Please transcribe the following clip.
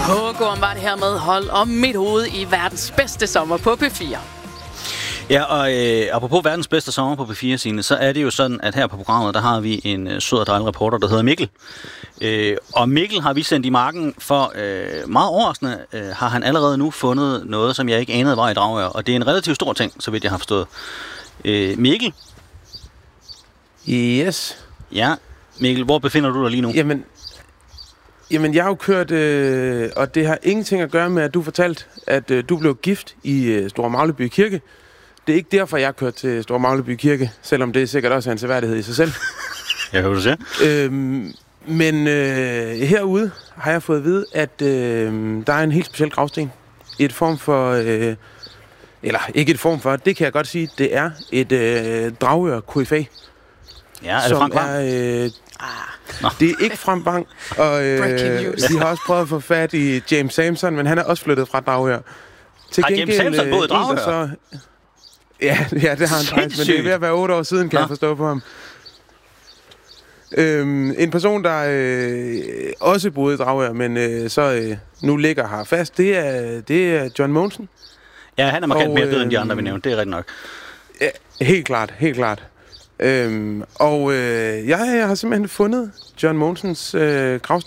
Hågården var det her med hold om mit hoved i verdens bedste sommer på P4. Ja, og apropos verdens bedste sommer på P4, Signe, så er det jo sådan, at her på programmet, der har vi en sød og dejlig reporter, der hedder Mikkel. Og Mikkel har vi sendt i marken, for meget overraskende har han allerede nu fundet noget, som jeg ikke anede var i Dragør. Og det er en relativt stor ting, så vidt jeg har forstået. Mikkel? Yes. Ja, Mikkel, hvor befinder du dig lige nu? Jamen, jeg har jo kørt, og det har ingenting at gøre med, at du fortalte, at du blev gift i Store Magleby Kirke. Det er ikke derfor, jeg har kørt til Store Magleby Kirke, selvom det sikkert også er en seværdighed i sig selv. Jeg hører du siger. Men herude har jeg fået at vide, at der er en helt speciel gravsten. Et form for, eller ikke et form for, det kan jeg godt sige, det er et Dragør KFA. Ja, er det Frank Bang? Det er ikke Frank Bang, og de har også prøvet at få fat i James Samson, men han er også flyttet fra Dragør. Har James Samson boet i Dragør? Ja, det har han faktisk, men det er ved at være 8 år siden, kan jeg forstå på ham. En person, der også boede i Dragør, men så nu ligger her fast, det er John Mogensen. Ja, han er markant mere død end de andre, vi nævnte. Det er rigtigt nok. Ja, helt klart. Jeg har simpelthen fundet John Mogensens gravsten.